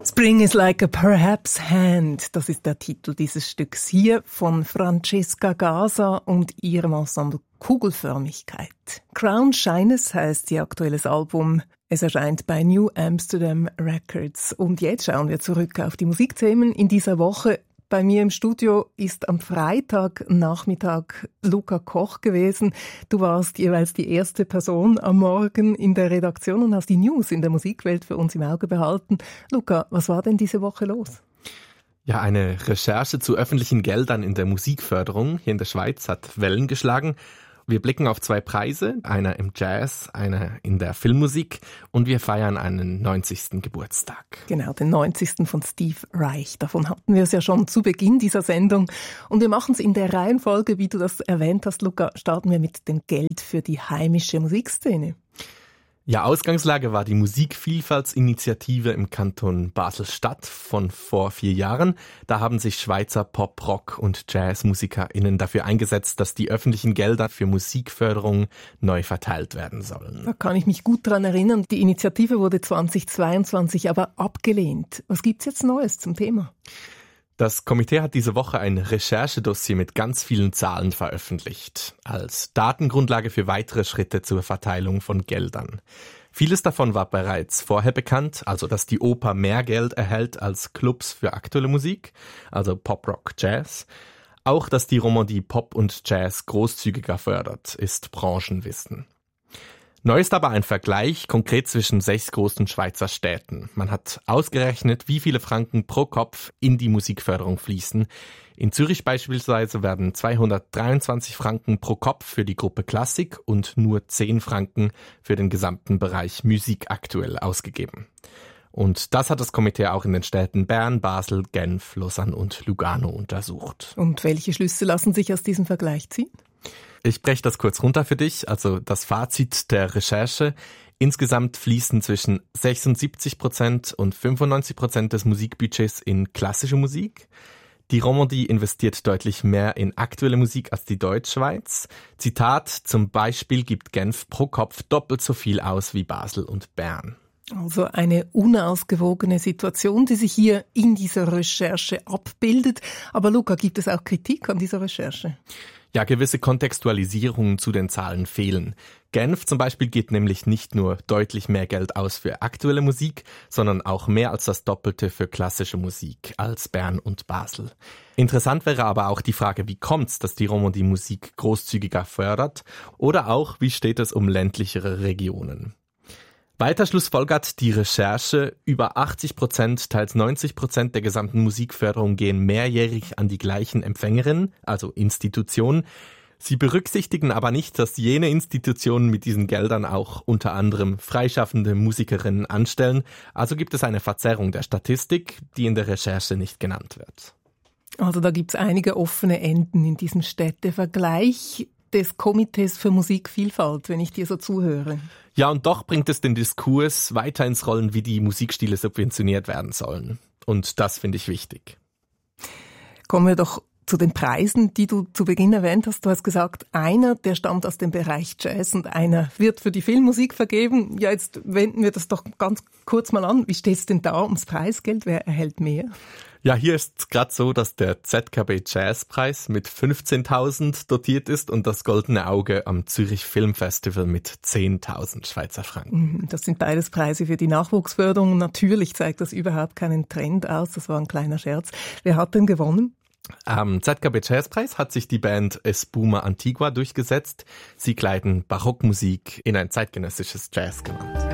Spring is like a perhaps hand. Das ist der Titel dieses Stücks hier von Francesca Gasa und ihrem Ensemble Kugelförmigkeit. Crown Shyness heißt ihr aktuelles Album. Es erscheint bei New Amsterdam Records. Und jetzt schauen wir zurück auf die Musikthemen in dieser Woche. Bei mir im Studio ist am Freitagnachmittag Luca Koch gewesen. Du warst jeweils die erste Person am Morgen in der Redaktion und hast die News in der Musikwelt für uns im Auge behalten. Luca, was war denn diese Woche los? Ja, eine Recherche zu öffentlichen Geldern in der Musikförderung hier in der Schweiz hat Wellen geschlagen. Wir blicken auf 2 Preise, einer im Jazz, einer in der Filmmusik und wir feiern einen 90. Geburtstag. Genau, den 90. von Steve Reich. Davon hatten wir es ja schon zu Beginn dieser Sendung. Und wir machen es in der Reihenfolge, wie du das erwähnt hast, Luca. Starten wir mit dem Geld für die heimische Musikszene. Ja, Ausgangslage war die Musikvielfaltsinitiative im Kanton Basel-Stadt von vor 4 Jahren. Da haben sich Schweizer Pop-, Rock- und JazzmusikerInnen dafür eingesetzt, dass die öffentlichen Gelder für Musikförderung neu verteilt werden sollen. Da kann ich mich gut dran erinnern. Die Initiative wurde 2022 aber abgelehnt. Was gibt's jetzt Neues zum Thema? Das Komitee hat diese Woche ein Recherchedossier mit ganz vielen Zahlen veröffentlicht, als Datengrundlage für weitere Schritte zur Verteilung von Geldern. Vieles davon war bereits vorher bekannt, also dass die Oper mehr Geld erhält als Clubs für aktuelle Musik, also Pop, Rock, Jazz. Auch, dass die Romandie Pop und Jazz großzügiger fördert, ist Branchenwissen. Neu ist aber ein Vergleich konkret zwischen 6 großen Schweizer Städten. Man hat ausgerechnet, wie viele Franken pro Kopf in die Musikförderung fließen. In Zürich beispielsweise werden 223 Franken pro Kopf für die Gruppe Klassik und nur 10 Franken für den gesamten Bereich Musik aktuell ausgegeben. Und das hat das Komitee auch in den Städten Bern, Basel, Genf, Lausanne und Lugano untersucht. Und welche Schlüsse lassen sich aus diesem Vergleich ziehen? Ich breche das kurz runter für dich. Also das Fazit der Recherche. Insgesamt fließen zwischen 76% und 95% des Musikbudgets in klassische Musik. Die Romandie investiert deutlich mehr in aktuelle Musik als die Deutschschweiz. Zitat, zum Beispiel gibt Genf pro Kopf doppelt so viel aus wie Basel und Bern. Also eine unausgewogene Situation, die sich hier in dieser Recherche abbildet. Aber Luca, gibt es auch Kritik an dieser Recherche? Ja, gewisse Kontextualisierungen zu den Zahlen fehlen. Genf zum Beispiel gibt nämlich nicht nur deutlich mehr Geld aus für aktuelle Musik, sondern auch mehr als das Doppelte für klassische Musik als Bern und Basel. Interessant wäre aber auch die Frage, wie kommt's, dass die Romandie Musik großzügiger fördert? Oder auch, wie steht es um ländlichere Regionen? Weiter schlussfolgert die Recherche, über 80%, teils 90% der gesamten Musikförderung gehen mehrjährig an die gleichen Empfängerinnen, also Institutionen. Sie berücksichtigen aber nicht, dass jene Institutionen mit diesen Geldern auch unter anderem freischaffende Musikerinnen anstellen. Also gibt es eine Verzerrung der Statistik, die in der Recherche nicht genannt wird. Also da gibt es einige offene Enden in diesem Städtevergleich des Komitees für Musikvielfalt, wenn ich dir so zuhöre. Ja, und doch bringt es den Diskurs weiter ins Rollen, wie die Musikstile subventioniert werden sollen. Und das finde ich wichtig. Kommen wir doch zu den Preisen, die du zu Beginn erwähnt hast. Du hast gesagt, einer, der stammt aus dem Bereich Jazz und einer wird für die Filmmusik vergeben. Ja, jetzt wenden wir das doch ganz kurz mal an. Wie steht es denn da ums Preisgeld? Wer erhält mehr? Ja, hier ist es gerade so, dass der ZKB Jazzpreis mit 15.000 dotiert ist und das Goldene Auge am Zürich Filmfestival mit 10.000 Schweizer Franken. Das sind beides Preise für die Nachwuchsförderung. Natürlich zeigt das überhaupt keinen Trend aus. Das war ein kleiner Scherz. Wer hat denn gewonnen? Am ZKB Jazzpreis hat sich die Band Espuma Antigua durchgesetzt. Sie kleiden Barockmusik in ein zeitgenössisches Jazzgewand.